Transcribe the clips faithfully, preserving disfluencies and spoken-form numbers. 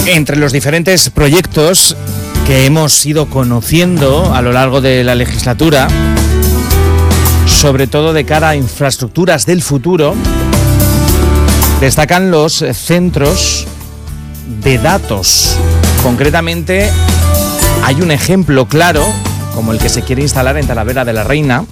Entre los diferentes proyectos que hemos ido conociendo a lo largo de la legislatura, sobre todo de cara a infraestructuras del futuro, destacan los centros de datos. Concretamente, hay un ejemplo claro, como el que se quiere instalar en Talavera de la Reina,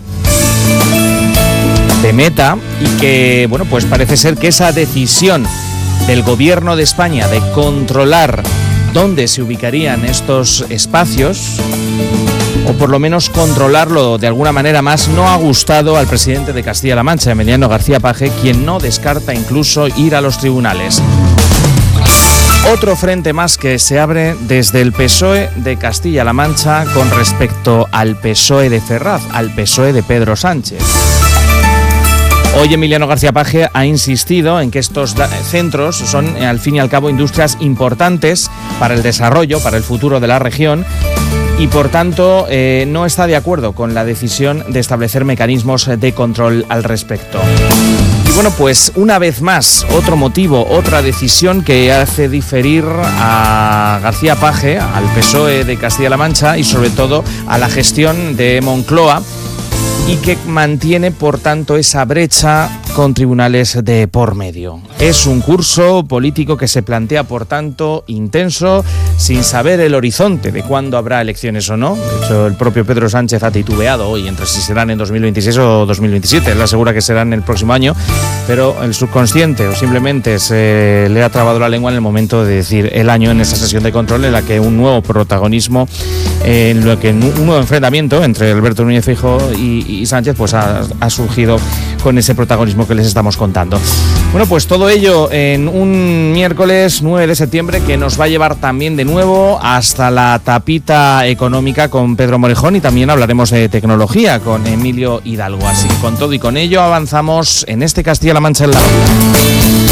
de Meta, y que, bueno, pues parece ser que esa decisión del Gobierno de España de controlar dónde se ubicarían estos espacios, o por lo menos controlarlo de alguna manera más, no ha gustado al presidente de Castilla-La Mancha, Emiliano García Paje, quien no descarta incluso ir a los tribunales. Otro frente más que se abre desde el P S O E de Castilla-La Mancha con respecto al P S O E de Ferraz, al P S O E de Pedro Sánchez. Hoy Emiliano García Paje ha insistido en que estos centros son, al fin y al cabo, industrias importantes para el desarrollo, para el futuro de la región, y por tanto eh, no está de acuerdo con la decisión de establecer mecanismos de control al respecto. Y bueno, pues una vez más, otro motivo, otra decisión que hace diferir a García Paje, al P S O E de Castilla-La Mancha y sobre todo a la gestión de Moncloa, y que mantiene, por tanto, esa brecha con tribunales de por medio. Es un curso político que se plantea, por tanto, intenso, sin saber el horizonte de cuándo habrá elecciones o no. De hecho, el propio Pedro Sánchez ha titubeado hoy entre si serán en dos mil veintiséis o dos mil veintisiete. Él asegura que serán el próximo año, pero el subconsciente o simplemente se le ha trabado la lengua en el momento de decir el año, en esa sesión de control en la que un nuevo protagonismo, en lo que un nuevo enfrentamiento entre Alberto Núñez Feijóo y, y Sánchez pues ha, ha surgido con ese protagonismo que les estamos contando. Bueno, pues todo ello en un miércoles nueve de septiembre que nos va a llevar también de nuevo hasta la tapita económica con Pedro Morejón, y también hablaremos de tecnología con Emilio Hidalgo. Así que con todo y con ello avanzamos en este Castilla-La Mancha en la Onda.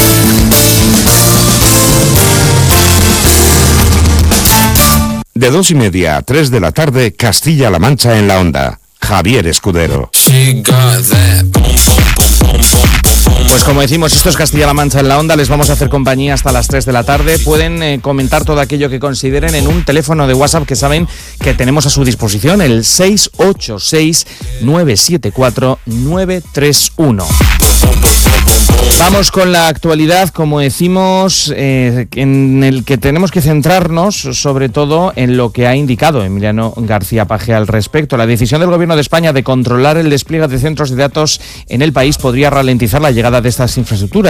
De dos y media a tres de la tarde, Castilla-La Mancha en la Onda. Javier Escudero. Pues como decimos, esto es Castilla-La Mancha en la Onda. Les vamos a hacer compañía hasta las tres de la tarde. Pueden eh, comentar todo aquello que consideren en un teléfono de WhatsApp que saben que tenemos a su disposición, el seis ocho seis, nueve siete cuatro, nueve tres uno. Vamos con la actualidad, como decimos, eh, en el que tenemos que centrarnos sobre todo en lo que ha indicado Emiliano García Paje al respecto. La decisión del Gobierno de España de controlar el despliegue de centros de datos en el país podría ralentizar la llegada de estas infraestructuras.